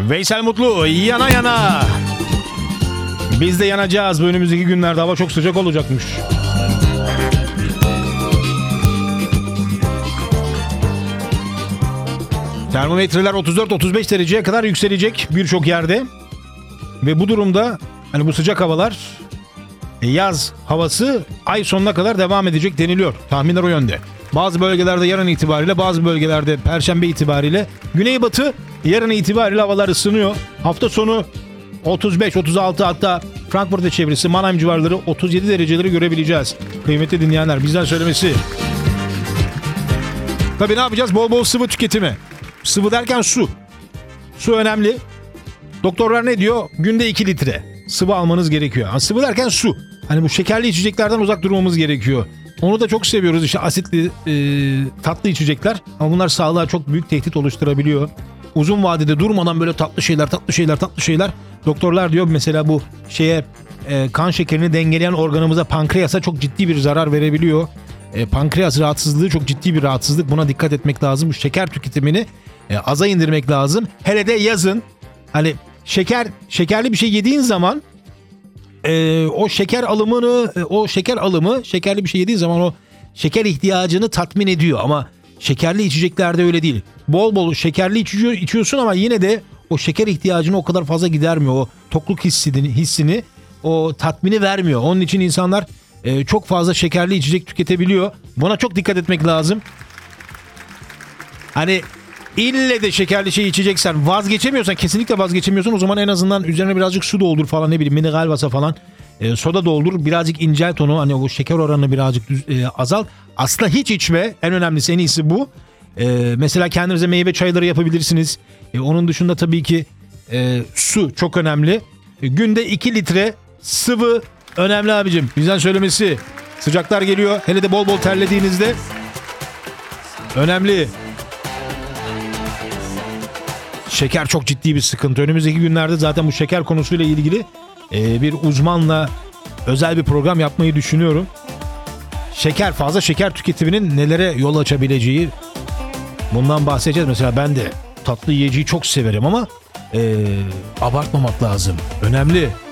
Veysel Mutlu yana yana. Biz de yanacağız. Bu önümüzdeki günlerde hava çok sıcak olacakmış. Termometreler 34-35 dereceye kadar yükselecek birçok yerde. Ve bu durumda hani bu sıcak havalar yaz havası ay sonuna kadar devam edecek deniliyor. Tahminler o yönde. Bazı bölgelerde yarın itibariyle, bazı bölgelerde perşembe itibariyle, güneybatı yarın itibariyle havalar ısınıyor. Hafta sonu 35-36, hatta Frankfurt ve çevresi, Mannheim civarları 37 dereceleri görebileceğiz. Kıymetli dinleyenler, bizden söylemesi. Tabii ne yapacağız? Bol bol sıvı tüketimi. Sıvı derken su. Su önemli. Doktorlar ne diyor? Günde 2 litre sıvı almanız gerekiyor. Yani sıvı derken su. Hani bu şekerli içeceklerden uzak durmamız gerekiyor. Onu da çok seviyoruz, işte asitli tatlı içecekler. Ama bunlar sağlığa çok büyük tehdit oluşturabiliyor. Uzun vadede durmadan böyle tatlı şeyler. Doktorlar diyor mesela bu kan şekerini dengeleyen organımıza, pankreasa çok ciddi bir zarar verebiliyor. Pankreas rahatsızlığı çok ciddi bir rahatsızlık. Buna dikkat etmek lazım. Bu şeker tüketimini aza indirmek lazım. Hele de yazın. Hani şekerli bir şey yediğin zaman şekerli bir şey yediğin zaman o şeker ihtiyacını tatmin ediyor. Ama şekerli içeceklerde öyle değil. Bol bol şekerli içiyorsun ama yine de o şeker ihtiyacını o kadar fazla gidermiyor. O tokluk hissini, o tatmini vermiyor. Onun için insanlar çok fazla şekerli içecek tüketebiliyor. Buna çok dikkat etmek lazım. Hani ille de şekerli şey içeceksen, kesinlikle vazgeçemiyorsan, o zaman en azından üzerine birazcık su doldur falan, ne bileyim mineral vasa falan, soda doldur, birazcık incelt onu, hani o şeker oranını birazcık azalt. Aslında hiç içme, en önemlisi, en iyisi bu. Mesela kendinize meyve çayları yapabilirsiniz. Onun dışında tabii ki su çok önemli. Günde 2 litre sıvı önemli abicim. Bizden söylemesi. Sıcaklar geliyor. Hele de bol bol terlediğinizde önemli. Şeker çok ciddi bir sıkıntı. Önümüzdeki günlerde zaten bu şeker konusuyla ilgili bir uzmanla özel bir program yapmayı düşünüyorum. Fazla şeker tüketiminin nelere yol açabileceği, bundan bahsedeceğiz. Mesela ben de tatlı yiyeceği çok severim ama abartmamak lazım. Önemli.